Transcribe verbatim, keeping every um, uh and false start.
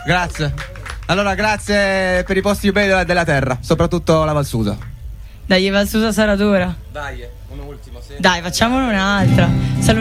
Grazie. Allora, grazie per i posti più belli della, della terra, soprattutto la Valsusa. Dai, Valsusa sarà dura. Dai, un ultimo, sì. Dai, facciamone un'altra. Salut-